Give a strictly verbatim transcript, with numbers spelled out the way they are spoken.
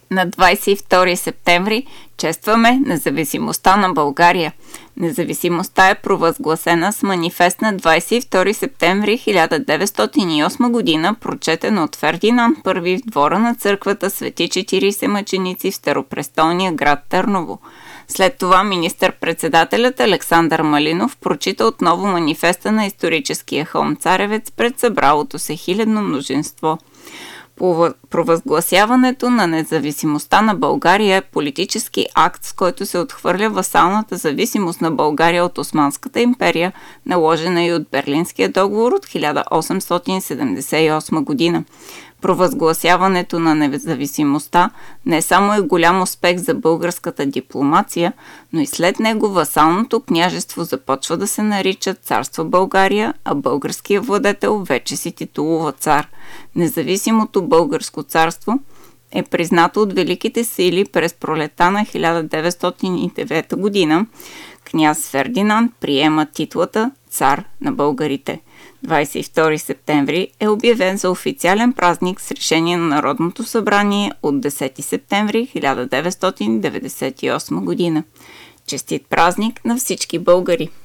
На двадесет и втори септември честваме независимостта на България. Независимостта е провъзгласена с манифест на двадесет и втори септември хиляда деветстотин и осма година, прочетен от Фердинанд I в двора на църквата Свети четиридесет мъченици в старопрестолния град Търново. След това министър-председателят Александър Малинов прочита отново манифеста на историческия хълм Царевец пред събралото се хилядно мнозинство. По провъзгласяването на независимостта на България е политически акт, с който се отхвърля васалната зависимост на България от Османската империя, наложена и от Берлинския договор от хиляда осемстотин седемдесет и осма година. Провъзгласяването на независимостта не само е голям успех за българската дипломация, но и след него васалното княжество започва да се нарича Царство България, а българският владетел вече си титулува цар. Независимото българско царство е признато от великите сили през пролета на хиляда деветстотин и девета година. Княз Фердинанд приема титлата цар на българите. двадесет и втори септември е обявен за официален празник с решение на Народното събрание от десети септември хиляда деветстотин деветдесет и осма година. Честит празник на всички българи!